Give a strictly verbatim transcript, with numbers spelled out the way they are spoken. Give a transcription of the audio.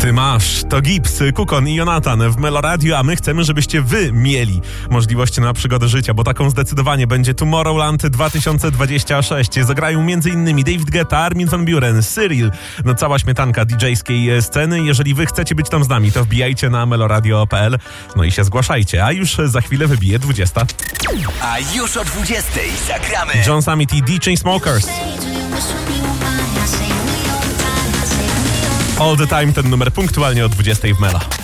Ty masz, to Gibbs, Kukon i Jonatan w Melo Radio, a my chcemy, żebyście wy mieli możliwość na przygodę życia, bo taką zdecydowanie będzie Tomorrowland dwa tysiące dwadzieścia sześć. Zagrają m.in. David Guetta, Armin van Buuren, Cyril, no cała śmietanka didżejskiej sceny. Jeżeli wy chcecie być tam z nami, to wbijajcie na meloradio kropka p l, no i się zgłaszajcie, a już za chwilę wybije dwudziesta. A już o dwudziestej zagramy John Summit i D Chainsmokers. All the time, ten numer punktualnie o dwudziestej w Melo.